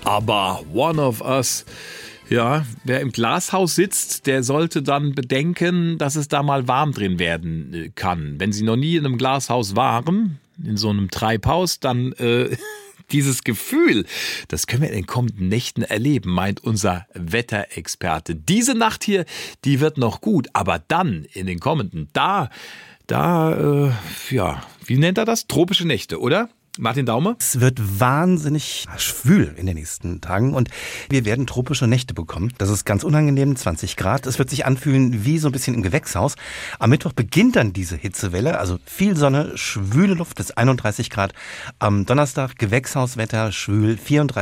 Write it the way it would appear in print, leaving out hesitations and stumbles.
Aber One of Us, ja, wer im Glashaus sitzt, der sollte dann bedenken, dass es da mal warm drin werden kann. Wenn Sie noch nie in einem Glashaus waren, in so einem Treibhaus, dann dieses Gefühl, das können wir in den kommenden Nächten erleben, meint unser Wetterexperte. Diese Nacht hier, die wird noch gut, aber dann in den kommenden, wie nennt er das? Tropische Nächte, oder? Martin Daumer? Es wird wahnsinnig schwül in den nächsten Tagen und wir werden tropische Nächte bekommen. Das ist ganz unangenehm, 20 Grad. Es wird sich anfühlen wie so ein bisschen im Gewächshaus. Am Mittwoch beginnt dann diese Hitzewelle, also viel Sonne, schwüle Luft bis 31 Grad. Am Donnerstag Gewächshauswetter, schwül, 34